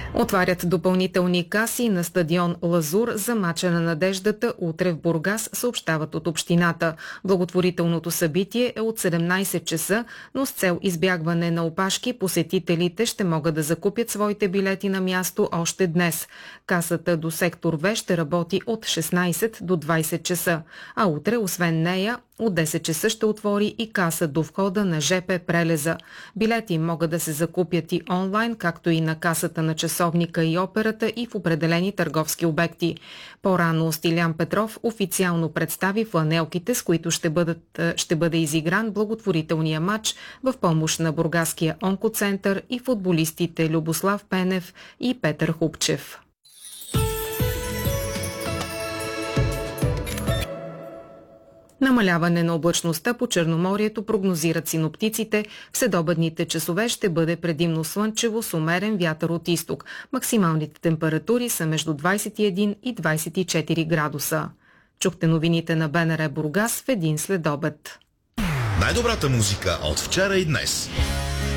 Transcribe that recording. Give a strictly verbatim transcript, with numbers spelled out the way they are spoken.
Отварят допълнителни каси на стадион Лазур за мача на надеждата утре в Бургас, съобщават от общината. Благотворителното събитие е от седемнайсет часа, но с цел избягване на опашки посетителите ще могат да закупят своите билети на място още днес. Касата до сектор В ще работи от шестнайсет до двайсет часа, а утре, освен нея, от десет часа ще отвори и каса до входа на ЖП Прелеза. Билети могат да се закупят и онлайн, както и на касата на часовника и операта и в определени търговски обекти. По-рано Стилян Петров официално представи фланелките, с които ще, бъдат, ще бъде изигран благотворителния матч в помощ на Бургаския онкоцентър и футболистите Любослав Пенев и Петър Хупчев. Намаляване на облачността по Черноморието прогнозират синоптиците. В следобедните часове ще бъде предимно слънчево с умерен вятър от изток. Максималните температури са между двайсет и един и двайсет и четири градуса. Чухте новините на БНР Бургас в един следобед. Най-добрата музика от вчера и днес.